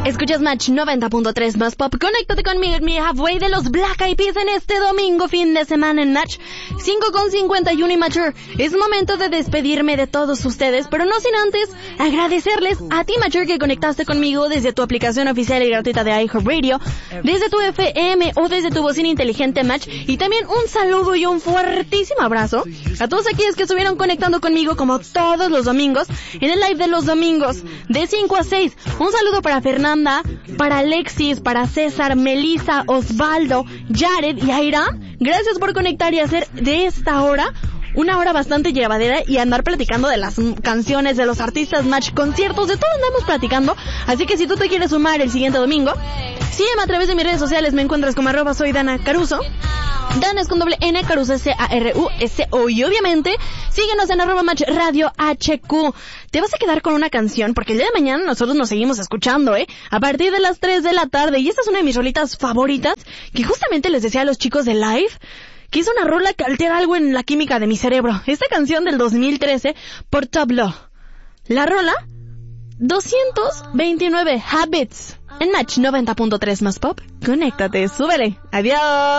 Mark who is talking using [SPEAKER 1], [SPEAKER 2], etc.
[SPEAKER 1] Escuchas Match 90.3 más pop. Conéctate conmigo en mi halfway de los Black Eyed Peas en este domingo, fin de semana en Match 5:51 y Mature. Es momento de despedirme de todos ustedes, pero no sin antes agradecerles a ti, Mature, que conectaste conmigo desde tu aplicación oficial y gratuita de iHeartRadio, desde tu FM o desde tu bocina inteligente Match. Y también un saludo y un fuertísimo abrazo a todos aquellos que estuvieron conectando conmigo como todos los domingos en el live de los domingos de 5 a 6. Un saludo para Fernanda, para Alexis, para César, Melissa, Osvaldo, Jared y Airam. Gracias por conectar y hacer de esta hora una hora bastante llevadera y andar platicando de las canciones, de los artistas, Match, conciertos, de todo andamos platicando. Así que si tú te quieres sumar el siguiente domingo, sígueme a través de mis redes sociales. Me encuentras como @soy Dana Caruso. Dana es con doble N, Caruso Caruso. Y obviamente síguenos en @Match Radio HQ. Te vas a quedar con una canción porque el día de mañana nosotros nos seguimos escuchando, a partir de las 3 de la tarde. Y esta es una de mis rolitas favoritas que justamente les decía a los chicos de Live que hizo una rola que altera algo en la química de mi cerebro. Esta canción del 2013 por Tableau. La rola 229 Habits en Match 90.3 más pop. Conéctate, súbele. Adiós.